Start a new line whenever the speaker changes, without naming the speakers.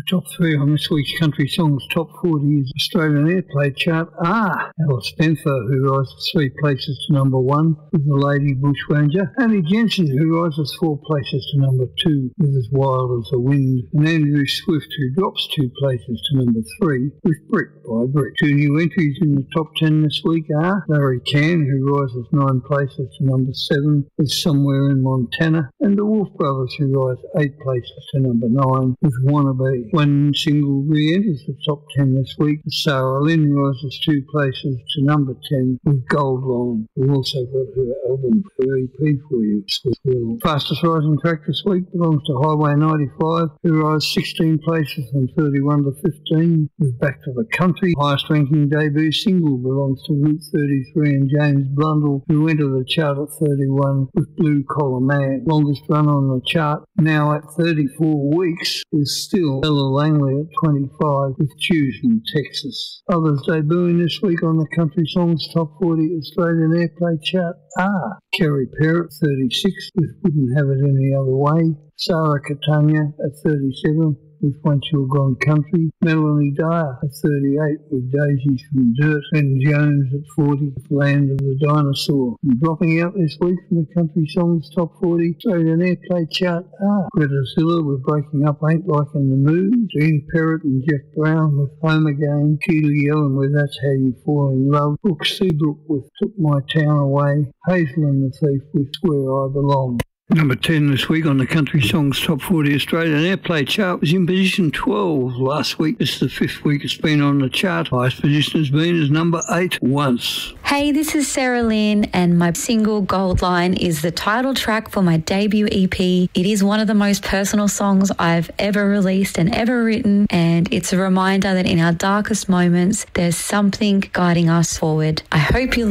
Top 3 on this week's Country Songs Top 40 is Australian Airplay chart are Alice Spencer, who rises 3 places to number 1 with The Lady Bushranger, Annie Jensen, who rises 4 places to number 2 with As Wild as the Wind, and Andrew Swift, who drops 2 places to number 3 with Brick by Brick. 2 new entries in the top 10 this week are Larry Cann, who rises 9 places to number 7 with Somewhere in Montana, and the Wolf Brothers, who rise 8 places to number 9 with Wannabe. One single re-enters the top 10 this week. Sarah Lynn rises 2 places to number 10 with Gold Line. We've also got her album, her EP for you. Fastest rising track this week belongs to Highway 95, who rise 16 places from 31 to 15 with Back to the Country. Highest ranking debut single belongs to Route 33 and James Blundell, who enter the chart at 31 with Blue Collar Man. Longest run on the chart, now at 34 weeks, is still Ella Langley at 25 with Choosing Texas. Others debuting this week on the Country Songs Top 40 Australian Airplay chart are Kerry Parrott, 36, with Wouldn't Have It Any Other Way. Sarah Catania at 37 with Once You're Gone Country. Melanie Dyer at 38 with Daisies from Dirt. Ben Jones at 40 with Land of the Dinosaur. And dropping out this week from the Country Songs Top 40 Australian Airplay chart are Greta Zilla with Breaking Up Ain't Like in the Mood. Dean Perrott and Jeff Brown with Home Again. Keely Ellen with That's How You Fall in Love. Brooke Seabrook with Took My Town Away. Hazel and the Thief with Where I Belong. Number 10 this week on the Country Songs Top 40 Australian Airplay chart was in position 12 last week. This is the 5th week it's been on the chart. Highest position has been as number 8 once.
Hey, this is Sarah Lynn, and my single Gold Line is the title track for my debut EP. It is one of the most personal songs I've ever released and ever written, and it's a reminder that in our darkest moments, there's something guiding us forward. I hope you